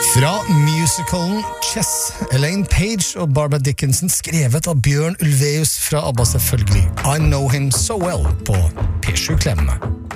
Fra musicalen Chess, Elaine Page og Barbara Dickinson, skrevet av Bjørn Ulvaeus fra ABBA selvfølgelig. I Know Him So Well på P7 Klemme.